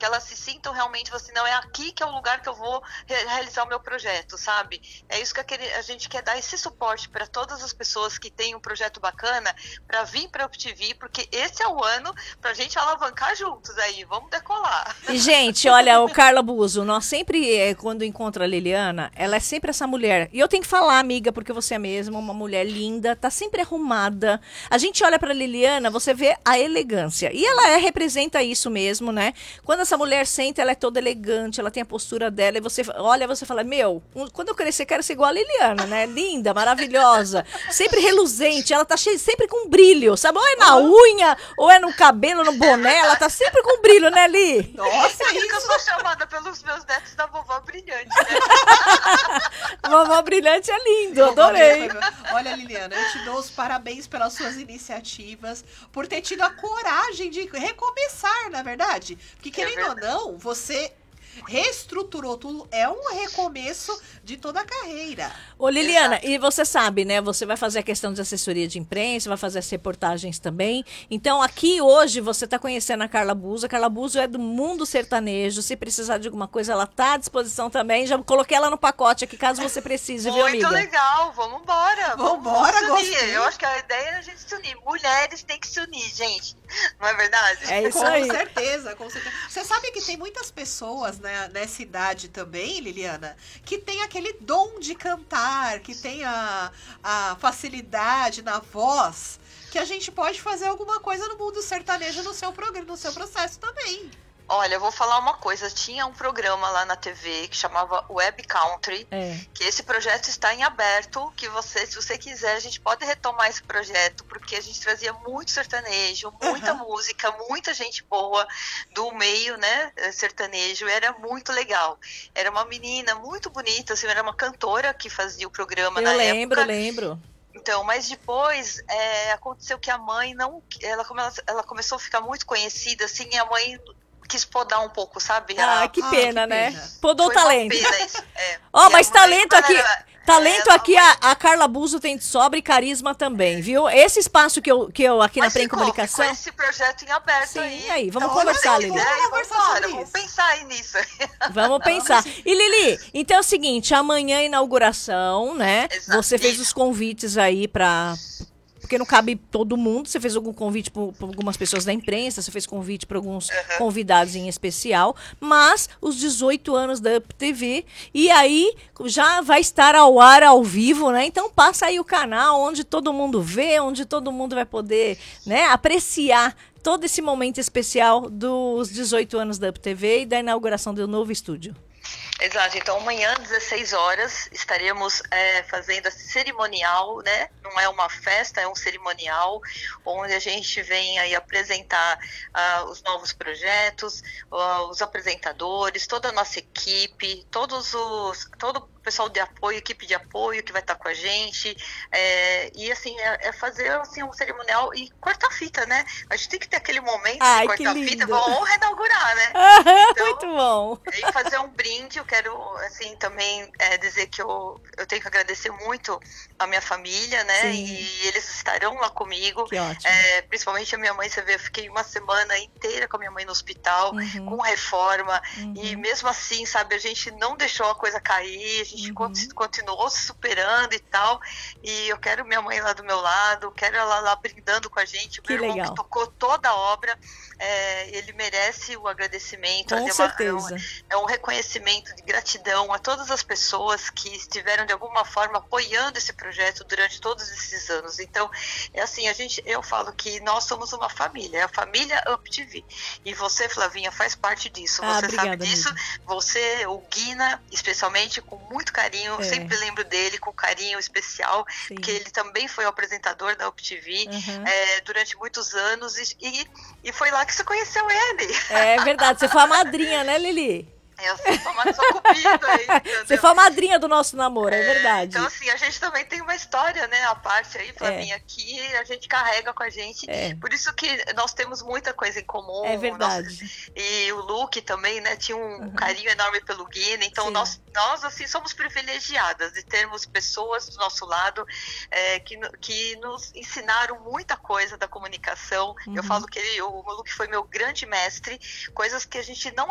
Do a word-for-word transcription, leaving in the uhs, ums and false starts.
que elas se sintam realmente assim, não é aqui que é o lugar que eu vou re realizar o meu projeto, sabe? É isso que a gente quer dar, esse suporte para todas as pessoas que têm um projeto bacana, para vir para a UpTV, porque esse é o ano para a gente alavancar juntos aí, vamos decolar. E, gente, olha, o Carla Buzzo, nós sempre, quando encontro a Liliana, ela é sempre essa mulher. E eu tenho que falar, amiga, porque você é mesmo uma mulher linda, tá sempre arrumada. A gente olha pra Liliana, você vê a elegância. E ela é, representa isso mesmo, né? Quando essa mulher senta, ela é toda elegante, ela tem a postura dela, e você olha, você fala, meu, quando eu crescer, quero ser igual a Liliana, né? Linda, maravilhosa, sempre reluzente, ela tá cheia, sempre com brilho, sabe? Ou é na unha, ou é no cabelo, no boné, ela tá sempre com brilho, né, Li? Nossa, isso que eu sou chamada pelos meus netos da vovó brilhante, né? Vovó brilhante é lindo, adorei. Olha, Liliana, eu te dou os parabéns pelas suas iniciativas, por ter tido a coragem de recomeçar, na verdade. Porque, querendo é ou não, você reestruturou tudo, é um recomeço de toda a carreira. Ô Liliana, exato. E você sabe, né, você vai fazer a questão de assessoria de imprensa, vai fazer as reportagens também, então aqui hoje você está conhecendo a Carla Buzzo, a Carla Buzzo é do mundo sertanejo, se precisar de alguma coisa ela tá à disposição também, já coloquei ela no pacote aqui, caso você precise, viu, amiga? Muito legal, vamos embora. Vamos embora, gostei. Eu acho que a ideia é a gente se unir, mulheres têm que se unir, gente, não é verdade? É isso com aí. certeza, com certeza. Você sabe que tem muitas pessoas, né, nessa idade também, Liliana, que tem aquele dom de cantar, que tem a, a facilidade na voz, que a gente pode fazer alguma coisa no mundo sertanejo no seu programa, no seu processo também. Olha, eu vou falar uma coisa, tinha um programa lá na T V que chamava Web Country, é. que esse projeto está em aberto, que você, se você quiser, a gente pode retomar esse projeto, porque a gente trazia muito sertanejo, muita uhum. música, muita gente boa do meio, né, sertanejo, era muito legal. Era uma menina muito bonita, assim, era uma cantora que fazia o programa eu na lembro, época. Eu lembro, lembro. Então, mas depois é, aconteceu que a mãe não, ela, ela começou a ficar muito conhecida, assim, e a mãe quis podar um pouco, sabe? Ah, que pena, ah, que né? Pena. Podou o talento. É. Ó, oh, mas talento aqui... Era... Talento é, aqui, a, a Carla Buzzo tem de sobra e carisma também, viu? Esse espaço que eu, que eu aqui mas na Pré-Comunicação... esse projeto em aberto Sim, aí. e aí, vamos então, conversar, Lili. Vamos, vamos, conversar vamos pensar aí nisso. Vamos pensar. E Lili, então é o seguinte, amanhã é inauguração, né? Exato. Você fez os convites aí pra... Porque não cabe todo mundo, você fez algum convite para algumas pessoas da imprensa, você fez convite para alguns uhum. convidados em especial, mas os dezoito anos da UpTV, e aí já vai estar ao ar, ao vivo, né? Então passa aí o canal onde todo mundo vê, onde todo mundo vai poder, né, apreciar todo esse momento especial dos dezoito anos da UpTV e da inauguração do novo estúdio. Exato, então amanhã, dezesseis horas, estaremos é, fazendo esse cerimonial, né? Não é uma festa, é um cerimonial, onde a gente vem aí apresentar uh, os novos projetos, uh, os apresentadores, toda a nossa equipe, todos os, todo o pessoal de apoio, equipe de apoio que vai estar com a gente, é, e assim, é, é fazer assim, um cerimonial e cortar fita, né? A gente tem que ter aquele momento Ai, de cortar fita, vamos inaugurar, né? Então, muito bom! E fazer um brinde, eu quero assim também é, dizer que eu, eu tenho que agradecer muito a minha família, né? Sim. E eles estarão lá comigo. Que ótimo. É, principalmente a minha mãe, você vê, eu fiquei uma semana inteira com a minha mãe no hospital, uhum. com reforma, uhum. e mesmo assim, sabe, a gente não deixou a coisa cair, a gente uhum. continuou se superando e tal, e eu quero minha mãe lá do meu lado, quero ela lá brindando com a gente, o que meu irmão legal. que tocou toda a obra, é, ele merece o agradecimento. Com é certeza. Uma, é, um, é um reconhecimento de gratidão a todas as pessoas que estiveram de alguma forma apoiando esse projeto durante todos esses anos. Então, é assim, a gente, eu falo que nós somos uma família, é a família UpTV. E você, Flavinha, faz parte disso. Ah, você obrigada, sabe disso. Amiga. Você, o Guina, especialmente, com muito carinho, é. sempre lembro dele com carinho especial, Sim. porque ele também foi o apresentador da UpTV uhum. é, durante muitos anos e, e, e foi lá que você conheceu ele. É verdade, você foi a madrinha, né, Lili? Eu sou uma sou cupido aí, entendeu? Você foi a madrinha do nosso namoro, é, é verdade. Então, assim, a gente também tem uma história, né? A parte aí, Flavinha, é. que a gente carrega com a gente. É. Por isso que nós temos muita coisa em comum. É verdade. Nós, e o Luke também, né? Tinha um uhum. carinho enorme pelo Guina. Então, nós, nós, assim, somos privilegiadas de termos pessoas do nosso lado é, que, que nos ensinaram muita coisa da comunicação. Uhum. Eu falo que ele, o Luke foi meu grande mestre. Coisas que a gente não